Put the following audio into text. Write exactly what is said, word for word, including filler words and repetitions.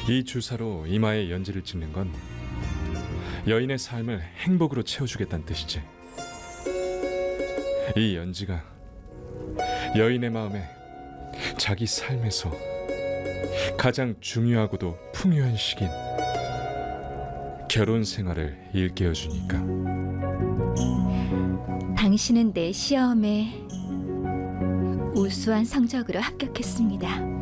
이 주사로 이마에 연지를 찍는 건 여인의 삶을 행복으로 채워주겠다는 뜻이지. 이 연지가 여인의 마음에 자기 삶에서 가장 중요하고도 풍요한 시기인 결혼 생활을 일깨워 주니까. 당신은 내 시험에 우수한 성적으로 합격했습니다.